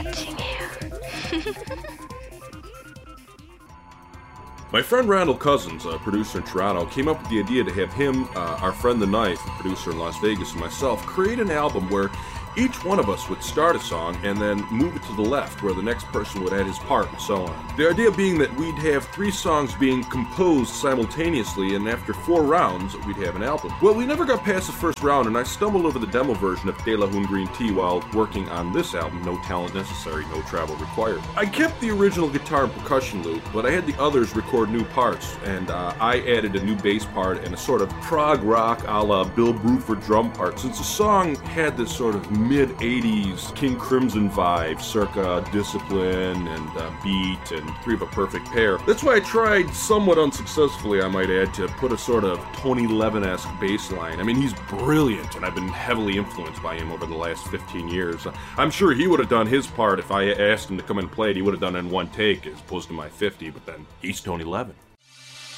My friend Randall Cousins, a producer in Toronto, came up with the idea to have him, our friend The Knife, a producer in Las Vegas, and myself create an album where each one of us would start a song and then move it to the left where the next person would add his part and so on. The idea being that we'd have 3 songs being composed simultaneously, and after 4 rounds we'd have an album. Well, we never got past the first round, and I stumbled over the demo version of De La Hoon Green Tea while working on this album, No Talent Necessary, No Travel Required. I kept the original guitar and percussion loop, but I had the others record new parts, and I added a new bass part and a sort of prog rock a la Bill Bruford drum part, since the song had this sort of mid-80s King Crimson vibe, circa Discipline and Beat and Three of a Perfect Pair. That's why I tried, somewhat unsuccessfully I might add, to put a sort of Tony Levin-esque bass line. I mean, he's brilliant, and I've been heavily influenced by him over the last 15 years. I'm sure he would have done his part if I asked him to come and play it. He would have done it in one take as opposed to my 50, but then he's Tony Levin.